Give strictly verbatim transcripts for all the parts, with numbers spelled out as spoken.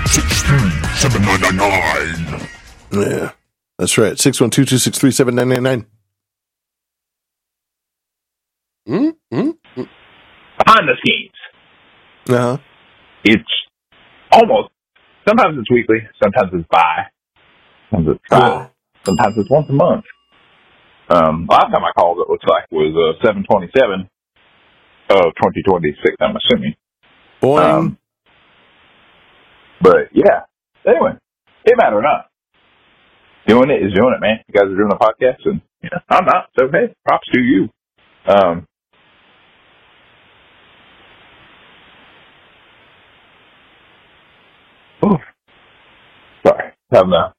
six three seven nine nine nine. Yeah, that's right. six one two, two six three, seven nine nine nine. Mm-hmm. Behind the scenes. Uh-huh. It's almost, sometimes it's weekly, sometimes it's bi, sometimes it's tri, sometimes it's once a month. Um, last time I called, it looks like, was uh, seven twenty-seven of twenty twenty-six, I'm assuming. Boing. Um, but, yeah. Anyway, it matter or not. Doing it is doing it, man. You guys are doing a podcast, and you know, I'm not, so hey, props to you. Um, oof. Sorry, having a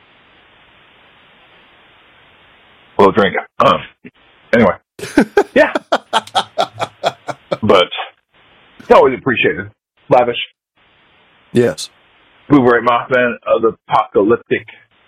little drink. Um, anyway, yeah. But it's always appreciated. Lavish. Yes. Blueberry Mothman of the Apocalyptic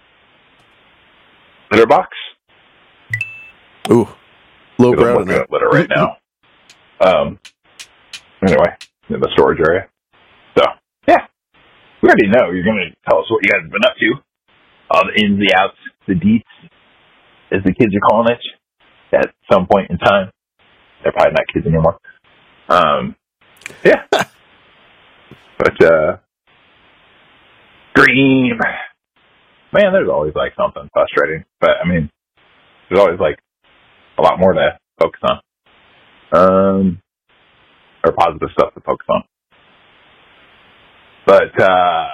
Litter Box. Ooh. Low I'm brow looking tonight. at litter right now. Um. Anyway, in the storage area. So, yeah. We already know you're going to tell us what you guys have been up to. All the ins, the outs, the deets, as the kids are calling it, at some point in time. They're probably not kids anymore. Um, yeah. But, uh, Dream. Man, there's always, like, something frustrating. But, I mean, there's always, like, a lot more to focus on. Um, or positive stuff to focus on. But, uh,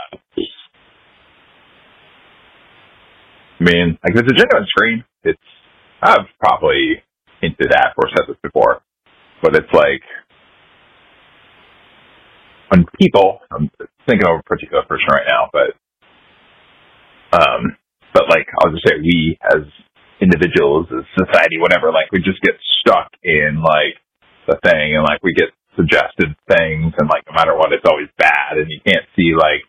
I mean, like, if it's a genuine screen, it's, I've probably hinted at or said this before, but it's like, when people, I'm thinking of a particular person right now, but, um, but like, I'll just say we as individuals, as society, whatever, like, we just get stuck in, like, the thing, and, like, we get suggested things, and, like, no matter what, it's always bad, and you can't see, like,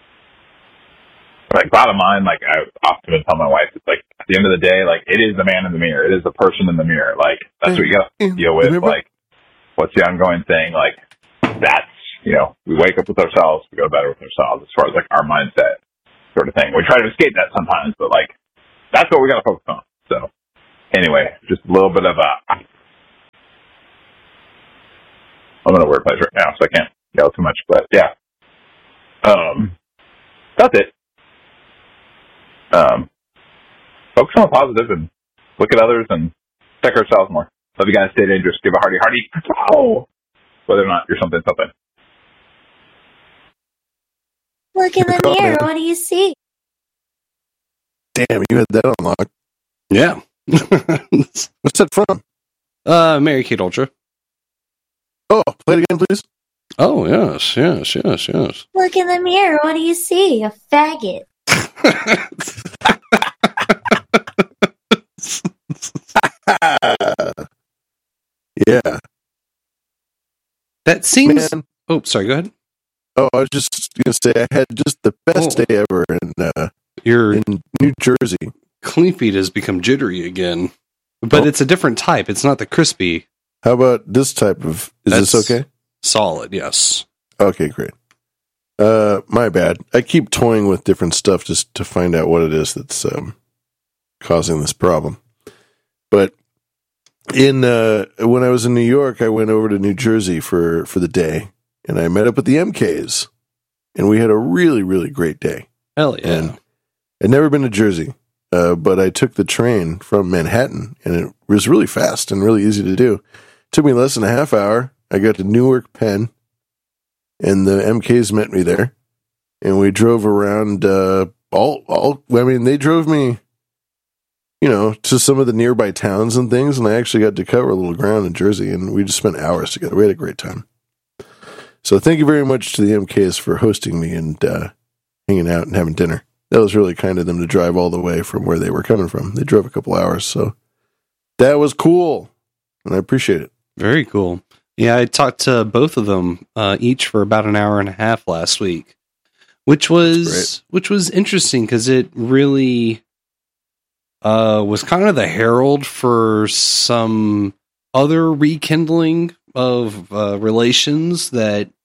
like, bottom line, like, I often tell my wife, it's like, at the end of the day, like, it is the man in the mirror. It is the person in the mirror. Like, that's what you got to deal with. Like, what's the ongoing thing? Like, that's, you know, we wake up with ourselves, we go to bed with ourselves, as far as, like, our mindset sort of thing. We try to escape that sometimes, but, like, that's what we got to focus on. So, anyway, just a little bit of a, I'm in a weird place right now, so I can't yell too much, but yeah. Um, that's it. Um, focus on the positive and look at others and check ourselves more. Love you guys. Stay dangerous. Give a hearty, hearty, oh, whether or not you're something, something. Look in the mirror. What do you see? Damn, you had that unlocked. Yeah. What's that from? Uh, Mary Kate Ultra. Oh, play it again, please. Oh, yes, yes, yes, yes. Look in the mirror. What do you see? A faggot. Yeah. That seems... Man. Oh, sorry, go ahead. Oh, I was just going to say I had just the best Oh. day ever in uh, Your in New Jersey. clean feed has become jittery again. But Oh. it's a different type. It's not the crispy. How about this type of... Is That's this okay? Solid, yes. Okay, great. Uh, my bad. I keep toying with different stuff just to find out what it is that's um, causing this problem. But in uh, when I was in New York, I went over to New Jersey for, for the day, and I met up with the M Ks, and we had a really, really great day. Hell yeah. And I'd never been to Jersey, uh, but I took the train from Manhattan, and it was really fast and really easy to do. It took me less than a half hour. I got to Newark, Penn, and the M Ks met me there, and we drove around. Uh, all, all. I mean, they drove me, you know, to some of the nearby towns and things, and I actually got to cover a little ground in Jersey, and we just spent hours together. We had a great time. So thank you very much to the M Ks for hosting me and uh, hanging out and having dinner. That was really kind of them to drive all the way from where they were coming from. They drove a couple hours, so that was cool, and I appreciate it. Very cool. Yeah, I talked to both of them, uh, each for about an hour and a half last week, which was which was interesting because it really uh, was kind of the herald for some other rekindling of uh, relations that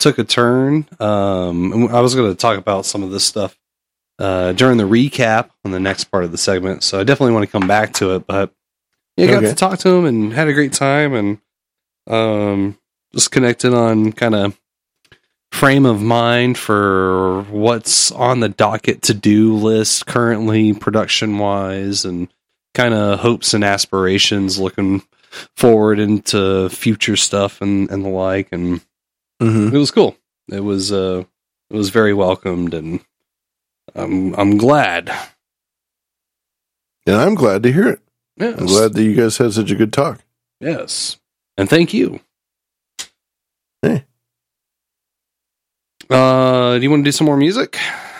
took a turn. Um, I was going to talk about some of this stuff uh, during the recap on the next part of the segment, so I definitely want to come back to it. But yeah, I got okay. to talk to him and had a great time, and um, just connected on kind of frame of mind for what's on the docket to-do list currently, production-wise, and kind of hopes and aspirations looking forward into future stuff and, and the like. And mm-hmm. it was cool. It was uh, it was very welcomed, and I'm I'm glad. And I'm glad to hear it. Yes. I'm glad that you guys had such a good talk. Yes, and thank you. Hey. Uh, do you want to do some more music?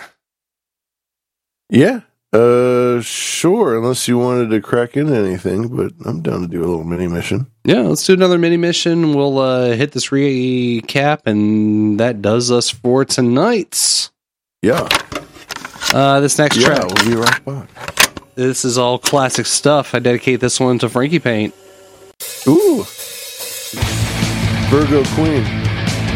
Yeah. Uh, sure. Unless you wanted to crack into anything, but I'm down to do a little mini mission. Yeah, let's do another mini mission. We'll uh, hit this recap, and that does us for tonight. Yeah. Uh, this next yeah, track. We'll be right back. This is all classic stuff. I dedicate this one to Frankie Paint. Ooh. Virgo Queen.